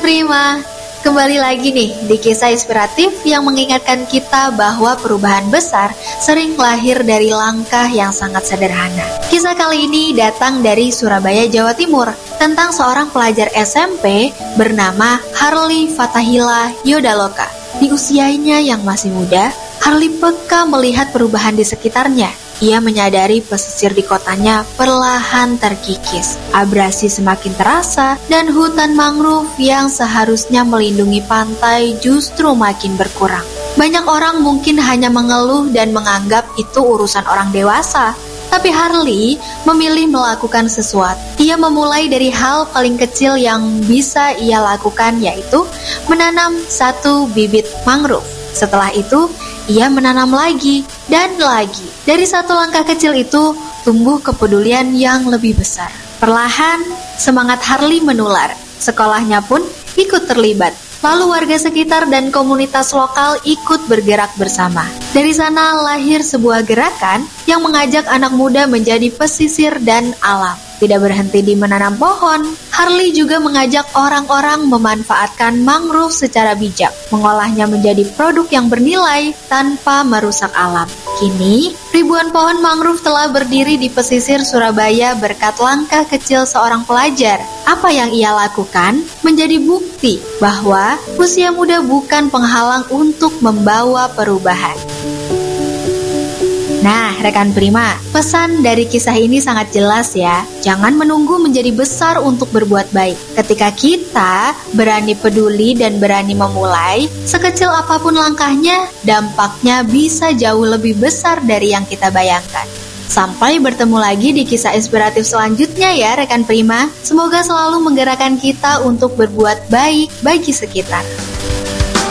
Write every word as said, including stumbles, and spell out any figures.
rekan Prima, kembali lagi nih di kisah inspiratif yang mengingatkan kita bahwa perubahan besar sering lahir dari langkah yang sangat sederhana. Kisah kali ini datang dari Surabaya, Jawa Timur, tentang seorang pelajar S M P bernama Harly Fatahila Yodaloka. Di usianya yang masih muda, Harly peka melihat perubahan di sekitarnya. Ia menyadari pesisir di kotanya perlahan terkikis, abrasi semakin terasa, dan hutan mangrove yang seharusnya melindungi pantai justru makin berkurang. Banyak orang mungkin hanya mengeluh dan menganggap itu urusan orang dewasa, tapi Harly memilih melakukan sesuatu. Ia memulai dari hal paling kecil yang bisa ia lakukan, yaitu menanam satu bibit mangrove. Setelah itu, ia menanam lagi dan lagi. Dari satu langkah kecil itu, tumbuh kepedulian yang lebih besar. Perlahan, semangat Harly menular. Sekolahnya pun ikut terlibat. Lalu warga sekitar dan komunitas lokal ikut bergerak bersama. Dari sana lahir sebuah gerakan yang mengajak anak muda menjadi pesisir dan alam. Tidak berhenti di menanam pohon, Harly juga mengajak orang-orang memanfaatkan mangrove secara bijak, mengolahnya menjadi produk yang bernilai tanpa merusak alam. Kini, ribuan pohon mangrove telah berdiri di pesisir Surabaya berkat langkah kecil seorang pelajar. Apa yang ia lakukan menjadi bukti bahwa usia muda bukan penghalang untuk membawa perubahan. Nah, rekan Prima, pesan dari kisah ini sangat jelas ya. Jangan menunggu menjadi besar untuk berbuat baik. Ketika kita berani peduli dan berani memulai, sekecil apapun langkahnya, dampaknya bisa jauh lebih besar dari yang kita bayangkan. Sampai bertemu lagi di kisah inspiratif selanjutnya ya rekan Prima. Semoga selalu menggerakkan kita untuk berbuat baik bagi sekitar.